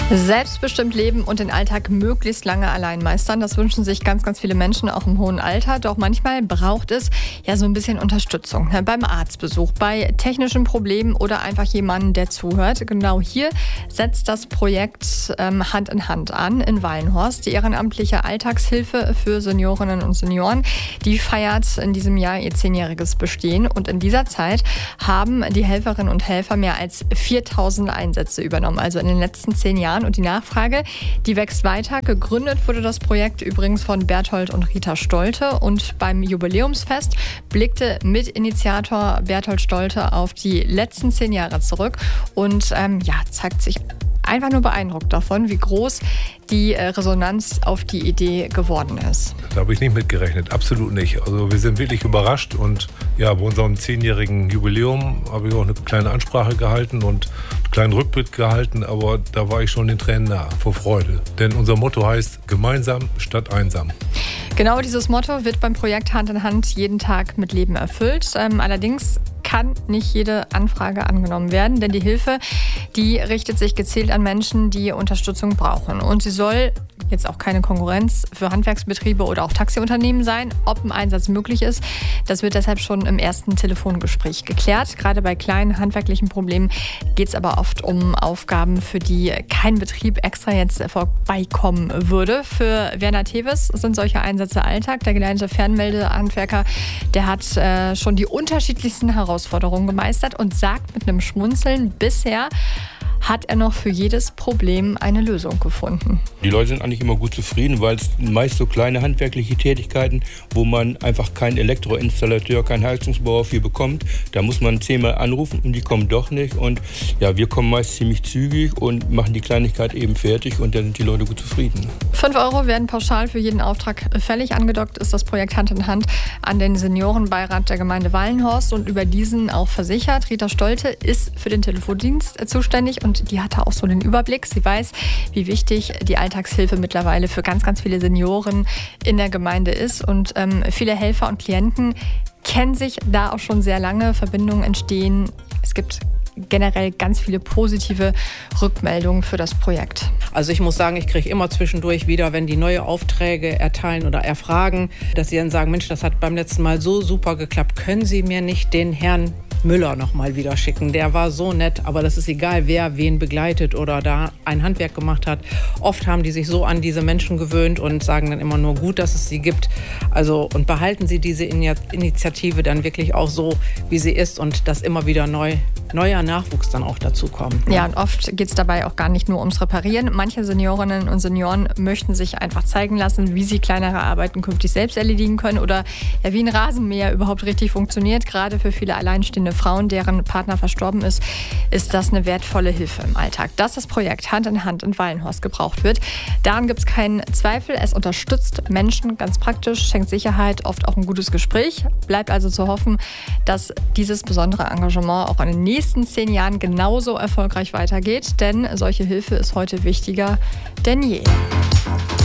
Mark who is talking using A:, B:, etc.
A: Selbstbestimmt leben und den Alltag möglichst lange allein meistern, das wünschen sich ganz, ganz viele Menschen, auch im hohen Alter. Doch manchmal braucht es ja so ein bisschen Unterstützung, beim Arztbesuch, bei technischen Problemen oder einfach jemanden, der zuhört. Genau hier setzt das Projekt Hand in Hand an in Wallenhorst. Die ehrenamtliche Alltagshilfe für Seniorinnen und Senioren, die feiert in diesem Jahr ihr 10-jähriges Bestehen. Und in dieser Zeit haben die Helferinnen und Helfer mehr als 4000 Einsätze übernommen, also in den letzten 10 Jahren. Und die Nachfrage, die wächst weiter. Gegründet wurde das Projekt übrigens von Berthold und Rita Stolte. Und beim Jubiläumsfest blickte Mitinitiator Berthold Stolte auf die letzten 10 Jahre zurück und zeigt sich einfach nur beeindruckt davon, wie groß die Resonanz auf die Idee geworden ist.
B: Da habe ich nicht mit gerechnet, absolut nicht. Also wir sind wirklich überrascht und ja, bei unserem 10-jährigen Jubiläum habe ich auch eine kleine Ansprache gehalten und einen kleinen Rückblick gehalten, aber da war ich schon den Tränen nah vor Freude. Denn unser Motto heißt gemeinsam statt einsam.
A: Genau dieses Motto wird beim Projekt Hand in Hand jeden Tag mit Leben erfüllt. Allerdings kann nicht jede Anfrage angenommen werden, denn die Hilfe, die richtet sich gezielt an Menschen, die Unterstützung brauchen. Und sie soll jetzt auch keine Konkurrenz für Handwerksbetriebe oder auch Taxiunternehmen sein. Ob ein Einsatz möglich ist, das wird deshalb schon im ersten Telefongespräch geklärt. Gerade bei kleinen handwerklichen Problemen geht es aber oft um Aufgaben, für die kein Betrieb extra jetzt vorbeikommen würde. Für Werner Teves sind solche Einsätze Alltag. Der gelernte Fernmeldehandwerker, der hat schon die unterschiedlichsten Herausforderungen gemeistert und sagt mit einem Schmunzeln, bisher hat er noch für jedes Problem eine Lösung gefunden.
C: Die Leute sind eigentlich immer gut zufrieden, weil es meist so kleine handwerkliche Tätigkeiten, wo man einfach keinen Elektroinstallateur, keinen Heizungsbauer für bekommt. Da muss man 10-mal anrufen und die kommen doch nicht. Und ja, wir kommen meist ziemlich zügig und machen die Kleinigkeit eben fertig und dann sind die Leute gut zufrieden.
A: 5 € werden pauschal für jeden Auftrag fällig. Angedockt ist das Projekt Hand in Hand an den Seniorenbeirat der Gemeinde Wallenhorst und über diesen auch versichert. Rita Stolte ist für den Telefondienst zuständig und die hatte auch so den Überblick. Sie weiß, wie wichtig die Alltagshilfe mittlerweile für ganz, ganz viele Senioren in der Gemeinde ist. Und viele Helfer und Klienten kennen sich da auch schon sehr lange. Verbindungen entstehen. Es gibt generell ganz viele positive Rückmeldungen für das Projekt.
D: Also ich muss sagen, ich kriege immer zwischendurch wieder, wenn die neue Aufträge erteilen oder erfragen, dass sie dann sagen, Mensch, das hat beim letzten Mal so super geklappt. Können Sie mir nicht den Herrn Müller noch mal wieder schicken? Der war so nett, aber das ist egal, wer wen begleitet oder da ein Handwerk gemacht hat. Oft haben die sich so an diese Menschen gewöhnt und sagen dann immer nur gut, dass es sie gibt. Also und behalten Sie diese Initiative dann wirklich auch so, wie sie ist und dass immer wieder neuer Nachwuchs dann auch dazu kommt.
A: Ja, und oft geht es dabei auch gar nicht nur ums Reparieren. Manche Seniorinnen und Senioren möchten sich einfach zeigen lassen, wie sie kleinere Arbeiten künftig selbst erledigen können oder ja, wie ein Rasenmäher überhaupt richtig funktioniert. Gerade für viele alleinstehende Frauen, deren Partner verstorben ist, ist das eine wertvolle Hilfe im Alltag. Dass das Projekt Hand in Hand in Wallenhorst gebraucht wird, daran gibt es keinen Zweifel. Es unterstützt Menschen ganz praktisch, schenkt Sicherheit, oft auch ein gutes Gespräch. Bleibt also zu hoffen, dass dieses besondere Engagement auch in den nächsten 10 Jahren genauso erfolgreich weitergeht, denn solche Hilfe ist heute wichtiger denn je.